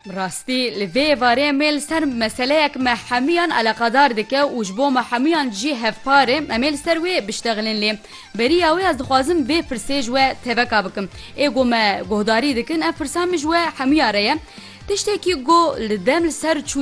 راستی لوی واره میل سر مسئله یک محمیان علاقادار دکه و جبو محمیان جی هفپاره امیل سر وی بشتغلین لی بری اوی از دخوازم وی پرسیج و تبکا بکم ایگو ما گهداری دکن افرسامش و حمیاره تشتکی گو لدم سر چوی